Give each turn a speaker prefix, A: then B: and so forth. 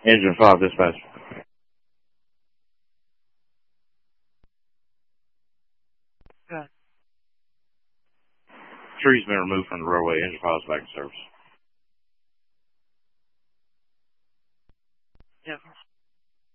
A: Engine 5 dispatch.
B: Good.
A: Tree's been removed from the roadway. Engine 5 is back in service.